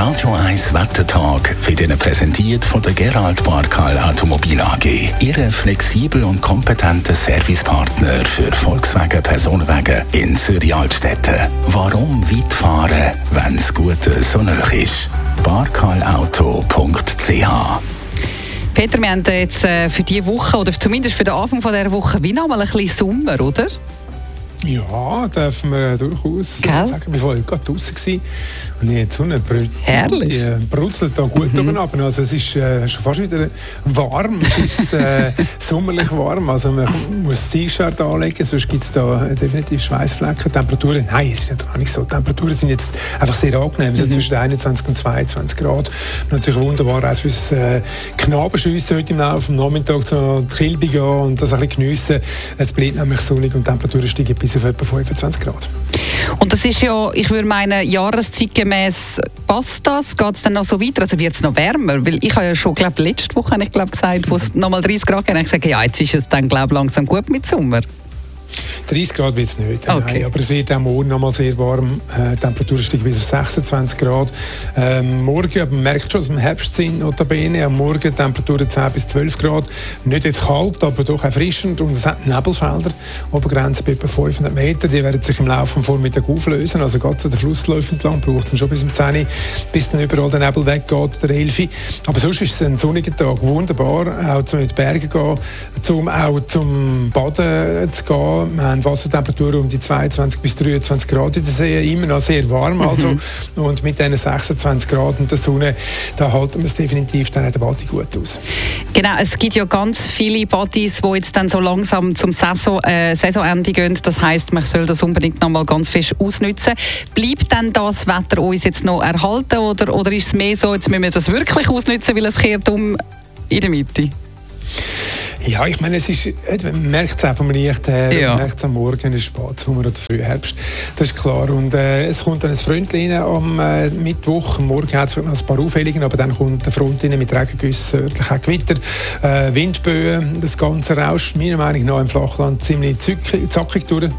Radio 1 Wettertag wird Ihnen präsentiert von der Gerald Barkal Automobil AG. Ihre flexibel und kompetente Servicepartner für Volkswagen Personenwagen in Zürich-Altstetten. Warum weit fahren, wenn das Gute so nah ist? barkalauto.ch. Peter, wir haben jetzt für diese Woche, oder zumindest für den Anfang dieser Woche, wie noch mal ein bisschen Sommer, oder? Ja, dürfen wir durchaus sagen. Wir waren gerade draußen und die Sonne brutzelt da gut oben ab. Also es ist schon fast wieder warm, bis sommerlich warm. Also man muss das T-Shirt anlegen, sonst gibt es da definitiv Schweißflecken. Temperaturen, nein, es ist nicht so. Die Temperaturen sind jetzt einfach sehr angenehm, so zwischen 21 und 22 Grad. Natürlich wunderbar auch fürs Knabenschiessen heute im Laufe am Nachmittag so Kilby gehen und das ein bisschen geniessen. Es bleibt nämlich sonnig und die Temperaturen steigen bis auf etwa 25 Grad. Und das ist ja, ich würde meinen, jahreszeitgemäß passt das? Geht es dann noch so weiter? Also wird es noch wärmer? Weil ich habe ja schon, letzte Woche gesagt, wo es noch mal 30 Grad ging, habe ich gesagt, ja, jetzt ist es dann, langsam gut mit Sommer. 30 Grad wird es nicht, nein, aber es wird auch morgen noch mal sehr warm. Die Temperatur steigt bis auf 26 Grad. Morgen, man merkt schon, dass wir im Herbst sind, notabene. Am Morgen Temperaturen 10 bis 12 Grad. Nicht jetzt kalt, aber doch erfrischend. Und es hat Nebelfelder, Obergrenze bei etwa 500 Meter. Die werden sich im Laufe des Vormittags auflösen. Also gerade so der Flussläufe entlang braucht es dann schon bis um 10 Uhr, bis dann überall der Nebel weggeht, oder 11 Uhr. Aber sonst ist es ein sonniger Tag. Wunderbar, auch zum in die Berge gehen, auch zum Baden zu gehen. Wir haben Wassertemperatur um die 22 bis 23 Grad in der See, immer noch sehr warm. Also. Und mit diesen 26 Grad und der Sonne, da halten wir es definitiv dann auch der Body gut aus. Genau, es gibt ja ganz viele Buddies, die jetzt dann so langsam zum Saisonende gehen. Das heisst, man soll das unbedingt noch mal ganz fest ausnutzen. Bleibt denn das Wetter uns jetzt noch erhalten oder ist es mehr so, jetzt müssen wir das wirklich ausnutzen, weil es kehrt um in der Mitte? Ja, ich meine, es ist, man merkt es auch vom Licht her, man merkt es am Morgen, es ist Spätsommer oder Frühherbst, das ist klar. Und es kommt dann ein Fröntchen am Mittwoch, am Morgen hat es noch ein paar Aufhellungen, aber dann kommt eine Front rein mit Regengüssen, örtlich auch Gewitter, Windböen, das Ganze rauscht meiner Meinung nach im Flachland ziemlich zackig durch.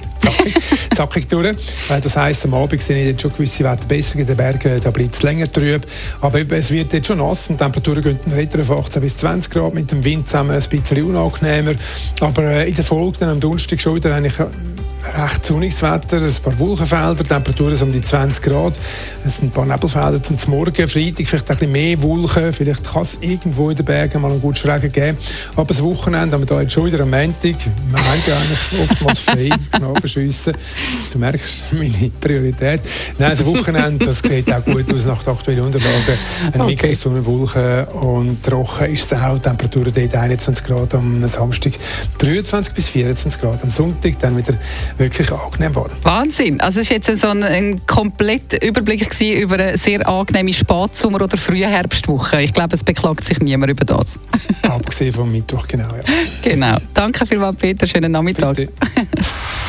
Das heisst, am Abend sehe ich jetzt schon gewisse Wetterbesserungen in den Bergen, da bleibt es länger trüb, aber es wird jetzt schon nass und die Temperaturen gehen wieder auf 18 bis 20 Grad mit dem Wind zusammen, ein bisschen unangenehmer, aber in der Folge dann am Donnerstag schon wieder eigentlich recht sonniges Wetter, ein paar Wolkenfelder, Temperaturen um die 20 Grad, es sind ein paar Nebelfelder zum Morgen, Freitag vielleicht ein bisschen mehr Wolken, vielleicht kann es irgendwo in den Bergen mal einen guten Regen geben, aber das Wochenende haben wir da jetzt schon wieder am Montag, wir haben ja eigentlich oftmals frei, Knabenschiessen, du merkst meine Priorität. Nein, das Wochenende, das sieht auch gut aus nach der aktuellen Unterlagen, ein Mix aus Sonne, Wolken und trocken ist es auch, Temperaturen dort 21 Grad am Samstag, 23 bis 24 Grad am Sonntag, dann wieder wirklich angenehm war. Wahnsinn! Also es war jetzt so ein kompletter Überblick über eine sehr angenehme Spätsommer- oder Frühherbstwoche. Ich glaube, es beklagt sich niemand über das. Abgesehen vom Mittwoch, genau. Ja. Genau. Danke vielmals, Peter. Schönen Nachmittag. Bitte.